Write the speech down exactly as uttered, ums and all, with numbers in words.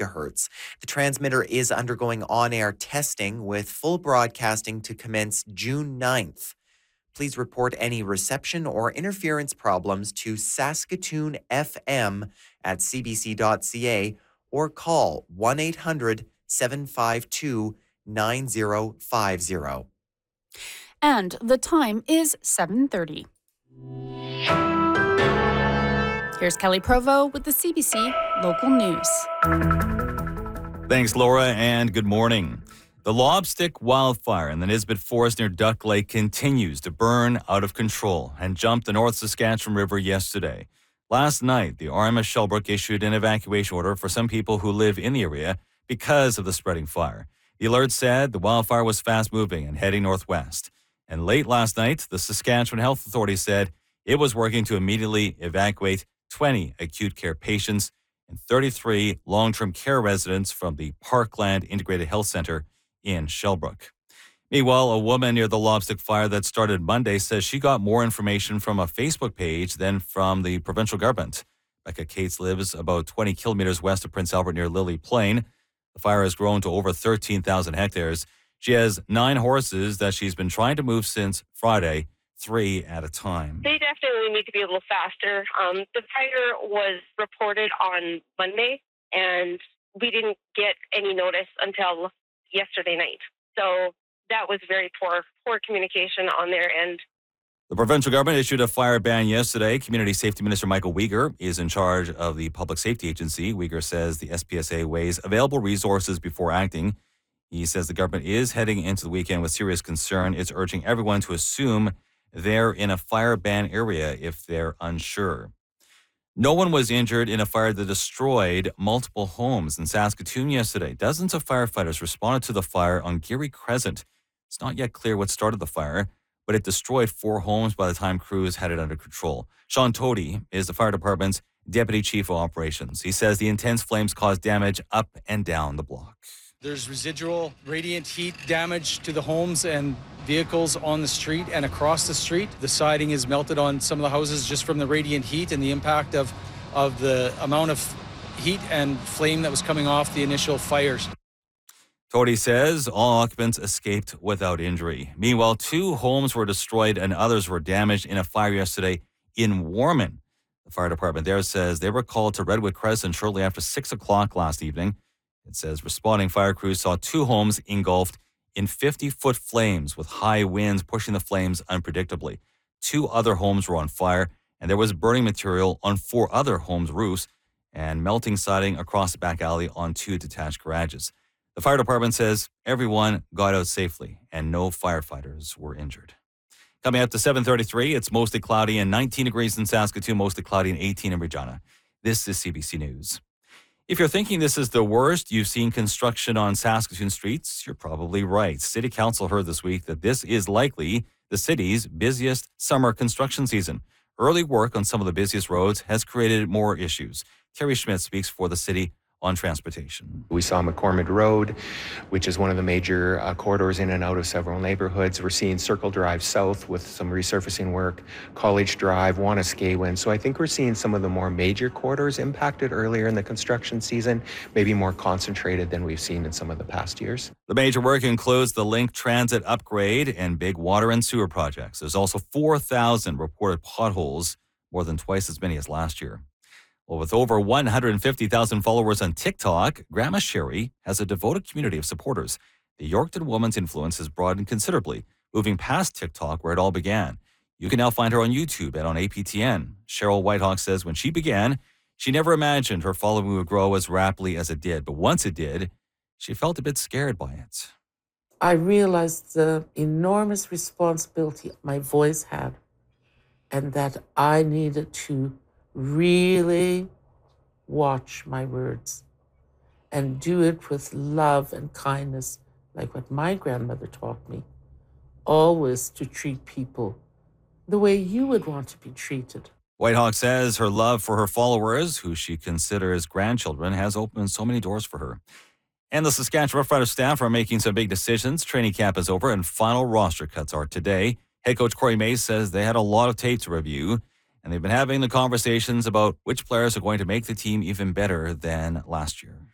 gigahertz. The transmitter is undergoing on-air testing with full broadcasting to commence June ninth. Please report any reception or interference problems to Saskatoon F M at c b c dot c a or call one eight hundred seven five two nine zero five zero. And the time is seven thirty. Here's Kelly Provo with the C B C Local News. Thanks, Laura, and good morning. The Lobstick wildfire in the Nisbet Forest near Duck Lake continues to burn out of control and jumped the North Saskatchewan River yesterday. Last night, the R M S Shellbrook issued an evacuation order for some people who live in the area because of the spreading fire. The alert said the wildfire was fast-moving and heading northwest. And late last night, the Saskatchewan Health Authority said it was working to immediately evacuate twenty acute care patients and thirty-three long-term care residents from the Parkland Integrated Health Centre in Shellbrook. Meanwhile, a woman near the Lobstick fire that started Monday says she got more information from a Facebook page than from the provincial government. Becca Cates lives about twenty kilometers west of Prince Albert near Lily Plain. The fire has grown to over thirteen thousand hectares. She has nine horses that she's been trying to move since Friday, three at a time. They definitely need to be a little faster. Um, the fire was reported on Monday, and we didn't get any notice until yesterday night. So that was very poor, poor communication on their end. The provincial government issued a fire ban yesterday. Community Safety Minister Michael Uyghur is in charge of the Public Safety Agency. Uyghur says the S P S A weighs available resources before acting. He says the government is heading into the weekend with serious concern. It's urging everyone to assume they're in a fire ban area if they're unsure. No one was injured in a fire that destroyed multiple homes in Saskatoon yesterday. Dozens of firefighters responded to the fire on Geary Crescent. It's not yet clear what started the fire, but it destroyed four homes by the time crews had it under control. Sean Tody is the fire department's deputy chief of operations. He says the intense flames caused damage up and down the block. There's residual radiant heat damage to the homes and vehicles on the street and across the street. The siding is melted on some of the houses just from the radiant heat and the impact of, of the amount of heat and flame that was coming off the initial fires. Tody says all occupants escaped without injury. Meanwhile, two homes were destroyed and others were damaged in a fire yesterday in Warman. The fire department there says they were called to Redwood Crescent shortly after six o'clock last evening. It says responding fire crews saw two homes engulfed in fifty-foot flames with high winds pushing the flames unpredictably. Two other homes were on fire, and there was burning material on four other homes' roofs and melting siding across the back alley on two detached garages. The fire department says everyone got out safely and no firefighters were injured. Coming up to seven thirty-three, it's mostly cloudy and nineteen degrees in Saskatoon, mostly cloudy and eighteen in Regina. This is C B C News. If you're thinking this is the worst you've seen construction on Saskatoon streets, you're probably right. City Council heard this week that this is likely the city's busiest summer construction season. Early work on some of the busiest roads has created more issues. Terry Schmidt speaks for the city on transportation. We saw McCormick Road, which is one of the major uh, corridors in and out of several neighborhoods. We're seeing Circle Drive South with some resurfacing work, College Drive, Wanuskewin. So I think we're seeing some of the more major corridors impacted earlier in the construction season, maybe more concentrated than we've seen in some of the past years. The major work includes the Link Transit upgrade and big water and sewer projects. There's also four thousand reported potholes, more than twice as many as last year. Well, with over one hundred fifty thousand followers on TikTok, Grandma Sherry has a devoted community of supporters. The Yorkton woman's influence has broadened considerably, moving past TikTok where it all began. You can now find her on YouTube and on A P T N. Cheryl Whitehawk says when she began, she never imagined her following would grow as rapidly as it did. But once it did, she felt a bit scared by it. I realized the enormous responsibility my voice had and that I needed to really watch my words and do it with love and kindness, like what my grandmother taught me. Always to treat people the way you would want to be treated. Whitehawk says her love for her followers, who she considers grandchildren, has opened so many doors for her. And the Saskatchewan Roughriders staff are making some big decisions. Training camp is over and final roster cuts are today. Head coach Corey Mace says they had a lot of tape to review, and they've been having the conversations about which players are going to make the team even better than last year.